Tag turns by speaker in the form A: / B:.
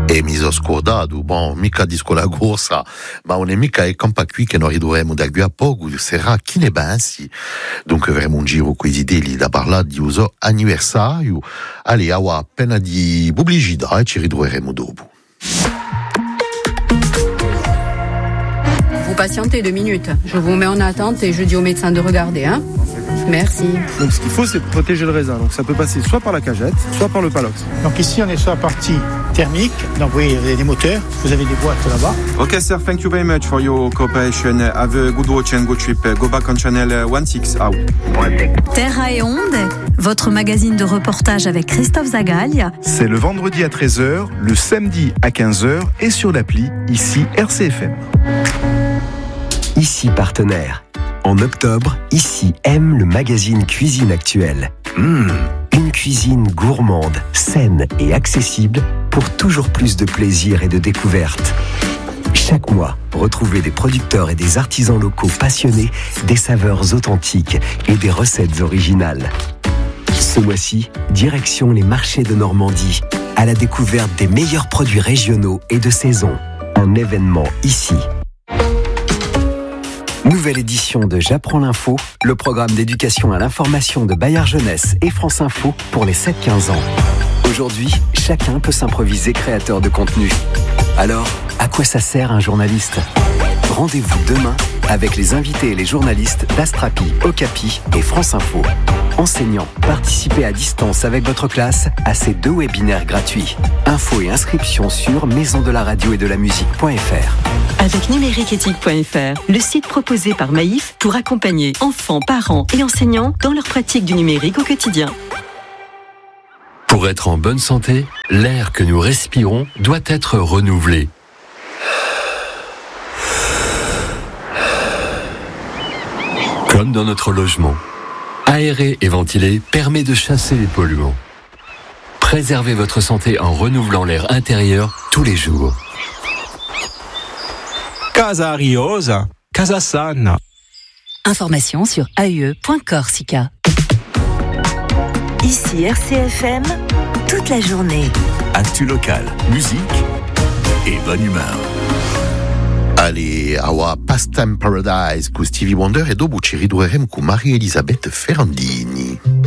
A: E mi sono scordato, mica disco la corsa, ma non è mica il campo qui che noi dovremmo da qui a poco, sarà chi ne pensi? Dunque avremo un giro qui di deli da parlare di uso anniversario, allez, appena di pubblicità e ci ritroveremo dopo.
B: Vous patientez 2 minutes, je vous mets en attente et je dis au médecin de regarder, hein. Merci.
C: Donc ce qu'il faut, c'est protéger le raisin. Donc ça peut passer soit par la cagette, soit par le palox.
D: Donc ici, on est sur la partie thermique. Donc vous voyez, vous avez des moteurs. Vous avez des boîtes là-bas.
E: Okay, sir. Thank you very much for your cooperation. Have a good watch and good trip. Go back on channel 16 out.
F: Terra et Onde, votre magazine de reportage avec Christophe Zagalia.
G: C'est le vendredi à 13h, le samedi à 15h et sur l'appli, ici RCFM.
H: Ici partenaire. En octobre, Ici aime le magazine Cuisine Actuelle. Une cuisine gourmande, saine et accessible pour toujours plus de plaisir et de découverte. Chaque mois, retrouvez des producteurs et des artisans locaux passionnés, des saveurs authentiques et des recettes originales. Ce mois-ci, direction les marchés de Normandie, à la découverte des meilleurs produits régionaux et de saison. Un événement ici. Nouvelle édition de J'apprends l'info, le programme d'éducation à l'information de Bayard Jeunesse et France Info pour les 7-15 ans. Aujourd'hui, chacun peut s'improviser créateur de contenu. Alors, à quoi ça sert un journaliste ? Rendez-vous demain avec les invités et les journalistes d'Astrapi, Okapi et France Info. Enseignants, participez à distance avec votre classe à ces 2 webinaires gratuits. Infos et inscriptions sur maisondelaradio-et-de-la-musique.fr.
I: Avec numériqueéthique.fr, le site proposé par Maïf pour accompagner enfants, parents et enseignants dans leur pratique du numérique au quotidien.
J: Pour être en bonne santé, l'air que nous respirons doit être renouvelé. Comme dans notre logement. Aérer et ventiler permet de chasser les polluants. Préservez votre santé en renouvelant l'air intérieur tous les jours.
K: Casa Ariosa, Casa Sana.
F: Information sur ae.corsica.
L: Ici RCFM, toute la journée.
M: Actu local, musique et bonne humeur.
A: Allez, awa Pastime Paradise con Stevie Wonder e dopo ci ritroveremo con Maria Elisabeth Ferrandini.